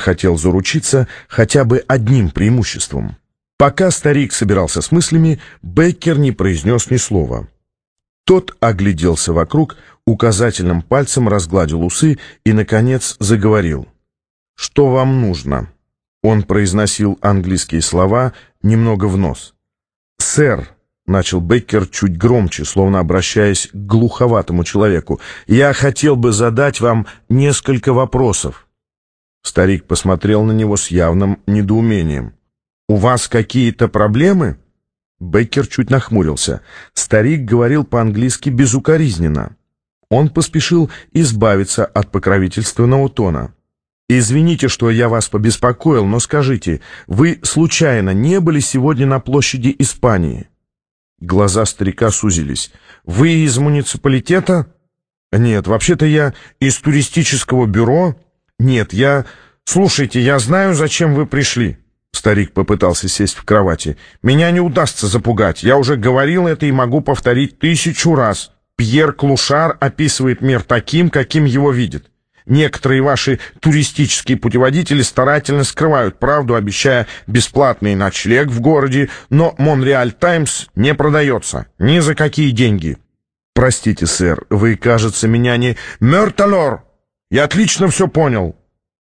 хотел заручиться хотя бы одним преимуществом. Пока старик собирался с мыслями, Беккер не произнес ни слова. Тот огляделся вокруг, указательным пальцем разгладил усы и, наконец, заговорил. «Что вам нужно?» Он произносил английские слова немного в нос. «Сэр», — начал Беккер чуть громче, словно обращаясь к глуховатому человеку, «я хотел бы задать вам несколько вопросов». Старик посмотрел на него с явным недоумением. «У вас какие-то проблемы?» Беккер чуть нахмурился. Старик говорил по-английски безукоризненно. Он поспешил избавиться от покровительственного тона. «Извините, что я вас побеспокоил, но скажите, вы случайно не были сегодня на площади Испании?» Глаза старика сузились. «Вы из муниципалитета?» «Нет, вообще-то я из туристического бюро». «Нет, я... Слушайте, я знаю, зачем вы пришли». Старик попытался сесть в кровати. «Меня не удастся запугать. Я уже говорил это и могу повторить 1000 раз. Пьер Клушар описывает мир таким, каким его видит. Некоторые ваши туристические путеводители старательно скрывают правду, обещая бесплатный ночлег в городе, но «Монреаль Таймс» не продается. Ни за какие деньги». «Простите, сэр, вы, кажется, меня не...» «Мерталор! Я отлично все понял».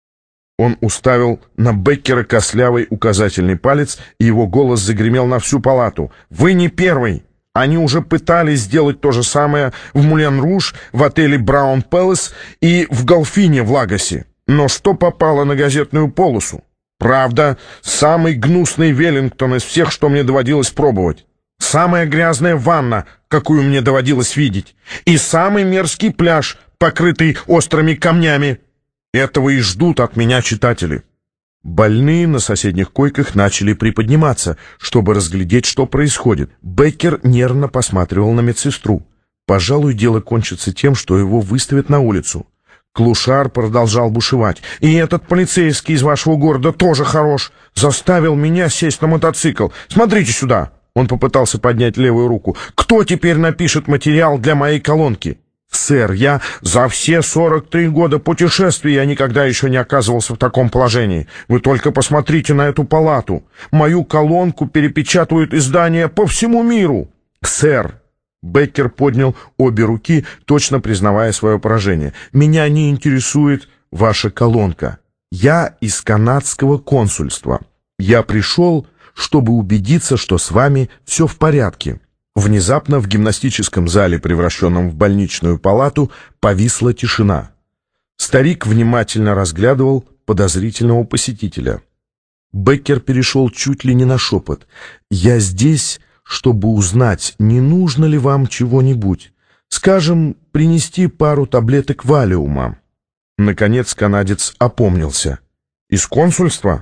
Он уставил на Беккера костлявый указательный палец, и его голос загремел на всю палату. «Вы не первый! Они уже пытались сделать то же самое в Мулен-Руж, в отеле Браун Пэлас и в Голфине в Лагосе. Но что попало на газетную полосу? Правда, самый гнусный Веллингтон из всех, что мне доводилось пробовать. Самая грязная ванна, какую мне доводилось видеть. И самый мерзкий пляж, покрытый острыми камнями. Этого и ждут от меня читатели». Больные на соседних койках начали приподниматься, чтобы разглядеть, что происходит. Беккер нервно посматривал на медсестру. Пожалуй, дело кончится тем, что его выставят на улицу. Клушар продолжал бушевать. «И этот полицейский из вашего города тоже хорош. Заставил меня сесть на мотоцикл. Смотрите сюда!» Он попытался поднять левую руку. «Кто теперь напишет материал для моей колонки?» «Сэр, я за все 43 года путешествий я никогда еще не оказывался в таком положении. Вы только посмотрите на эту палату. Мою колонку перепечатывают издания по всему миру». «Сэр», — Беккер поднял обе руки, точно признавая свое поражение, «меня не интересует ваша колонка. Я из канадского консульства. Я пришел, чтобы убедиться, что с вами все в порядке». Внезапно в гимнастическом зале, превращенном в больничную палату, повисла тишина. Старик внимательно разглядывал подозрительного посетителя. Беккер перешел чуть ли не на шепот. «Я здесь, чтобы узнать, не нужно ли вам чего-нибудь. Скажем, принести пару таблеток валиума». Наконец канадец опомнился. «Из консульства?»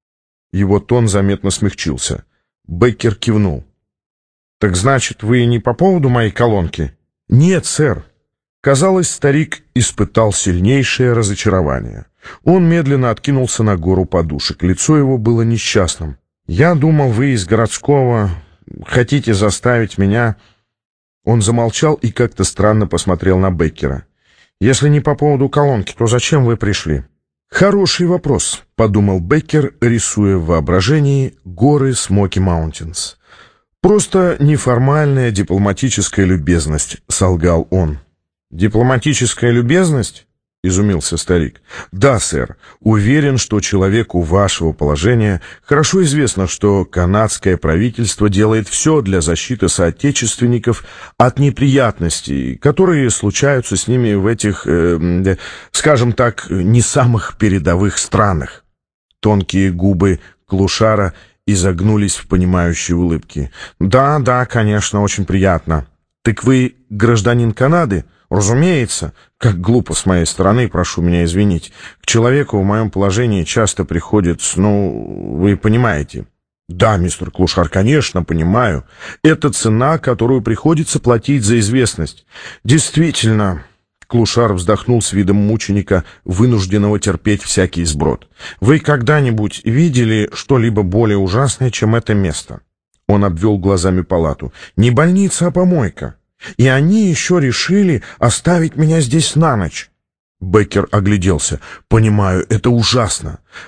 Его тон заметно смягчился. Беккер кивнул. «Так значит, вы не по поводу моей колонки?» «Нет, сэр». Казалось, старик испытал сильнейшее разочарование. Он медленно откинулся на гору подушек. Лицо его было несчастным. «Я думал, вы из городского... Хотите заставить меня...» Он замолчал и как-то странно посмотрел на Беккера. «Если не по поводу колонки, то зачем вы пришли?» «Хороший вопрос», — подумал Беккер, рисуя в воображении горы Смоки Маунтинс. «Просто неформальная дипломатическая любезность», — солгал он. «Дипломатическая любезность?» — изумился старик. «Да, сэр. Уверен, что человеку вашего положения хорошо известно, что канадское правительство делает все для защиты соотечественников от неприятностей, которые случаются с ними в этих, скажем так, не самых передовых странах». Тонкие губы Клушара изогнулись в понимающей улыбке. «Да, конечно, очень приятно. Так вы гражданин Канады?» «Разумеется. Как глупо с моей стороны, прошу меня извинить. К человеку в моем положении часто приходит, вы понимаете». «Да, мистер Клушар, конечно, понимаю. Это цена, которую приходится платить за известность». «Действительно». Клушар вздохнул с видом мученика, вынужденного терпеть всякий сброд. «Вы когда-нибудь видели что-либо более ужасное, чем это место?» Он обвел глазами палату. «Не больница, а помойка. И они еще решили оставить меня здесь на ночь». Беккер огляделся. «Понимаю, это ужасно.